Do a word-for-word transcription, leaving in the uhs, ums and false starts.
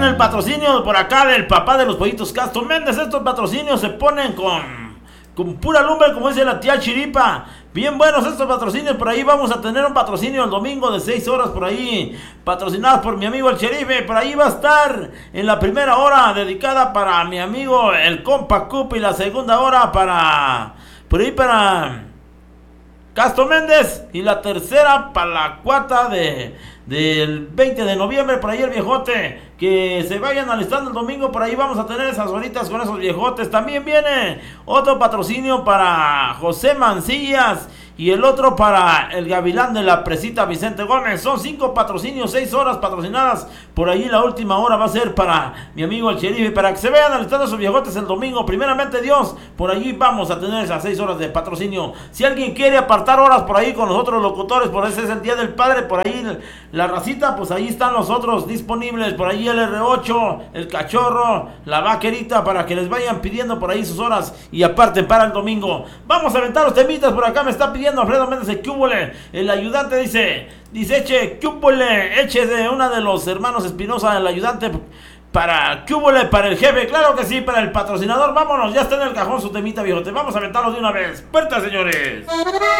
el patrocinio por acá del papá de los pollitos Castro Méndez. Estos patrocinios se ponen con... con pura lumbre, como dice la tía Chiripa. Bien buenos estos patrocinios. Por ahí vamos a tener un patrocinio el domingo de seis horas por ahí, patrocinados por mi amigo el Cherife. Por ahí va a estar en la primera hora dedicada para mi amigo el compa Cup, y la segunda hora para... por ahí para... Castro Méndez, y la tercera para la cuarta de del veinte de noviembre, por ahí el viejote. Que se vayan alistando el domingo, por ahí vamos a tener esas horitas con esos viejotes. También viene otro patrocinio para José Mancillas y el otro para el Gavilán de la Presita Vicente Gómez. Son cinco patrocinios, seis horas patrocinadas. Por ahí la última hora va a ser para mi amigo el Cherife, para que se vayan alistando sus viejotes el domingo. Primeramente Dios, por allí vamos a tener esas seis horas de patrocinio. Si alguien quiere apartar horas por ahí con los otros locutores, por ese es el Día del Padre, por ahí la racita, pues ahí están los otros disponibles. Por ahí el R ocho, el Cachorro, la Vaquerita, para que les vayan pidiendo por ahí sus horas y aparten para el domingo. Vamos a aventar los temitas. Por acá me está pidiendo Alfredo Méndez de Cúbole, el ayudante. Dice, dice eche Cúbole, eche de una de los hermanos Espinosa, el ayudante, para Cúbole, para el jefe. Claro que sí, para el patrocinador. Vámonos, ya está en el cajón su temita, viejote. Vamos a aventarlos de una vez. ¡Puerta, señores!